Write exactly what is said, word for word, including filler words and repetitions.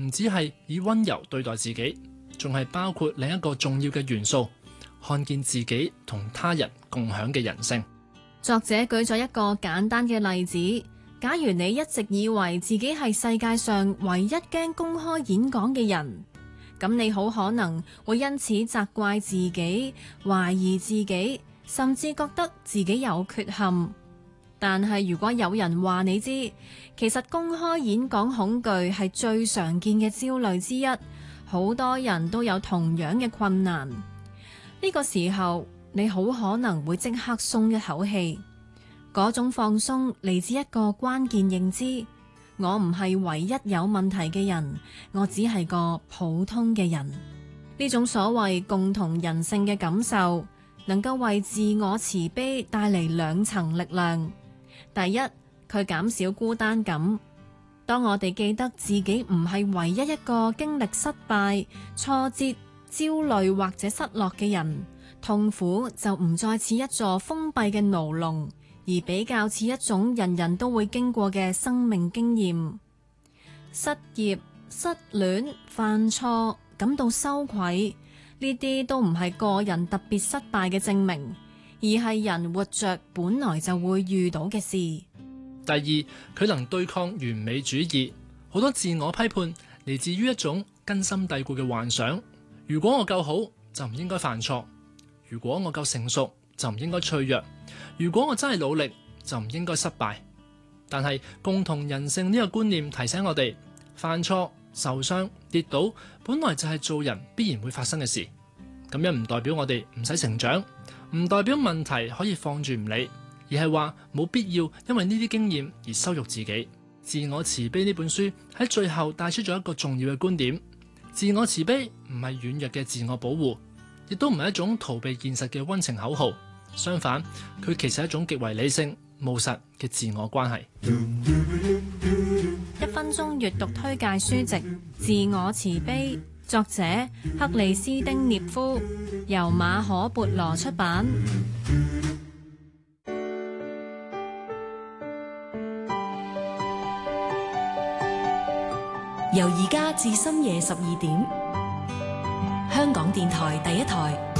唔只係以溫柔對待自己，仲係包括另一個重要嘅元素，看見自己同他人共享嘅人性。 作者舉咗一個簡單嘅例子，假如你一直以為自己係世界上唯一驚公開演講嘅人，咁你好可能會因此責怪自己、懷疑自己，甚至覺得自己有缺陷。但係如果有人話你知，其實公開演講恐懼係最常見嘅焦慮之一，好多人都有同樣嘅困難。呢個時候，你好可能會即刻鬆一口氣。嗰種放鬆嚟自一個關鍵認知：我唔係唯一有問題嘅人，我只係個普通嘅人。呢種所謂共同人性嘅感受，能夠為自我慈悲帶嚟兩層力量。第一，佢減少孤單感。當我哋記得自己唔係唯一一個經歷失敗、挫折、焦慮或者失落嘅人，痛苦就唔再似一座封閉嘅牢籠，而比較似一種人人都會經過嘅生命經驗。失業、失戀、犯錯、感到羞愧，呢啲都唔係個人特別失敗嘅證明，而係人活着本來就會遇到嘅事。 第二，佢能對抗完美主義，好多自我批判嚟自於一種根深蒂固嘅幻想。如果我夠好，就唔應該犯錯；如果我夠成熟，就唔應該脆弱；如果我真係努力，就唔應該失敗。但係共同人性呢個觀念提醒我哋，犯錯、受傷、跌倒，本來就係做人必然會發生嘅事。咁樣唔代表我哋唔使成長，唔代表問題可以放住唔理，而係話冇必要因為呢啲經驗而羞辱自己。自我慈悲呢本書喺最後帶出咗一個重要嘅觀點：自我慈悲唔係軟弱嘅自我保護，亦都唔係一種逃避現實嘅溫情口號。相反，佢其實係一種極為理性、務實嘅自我關係。 一分鐘閱讀推介書籍《自我慈悲》，作者克里斯丁涅夫，由馬可孛羅出版。 由而家至深夜十二點，香港電台第一台。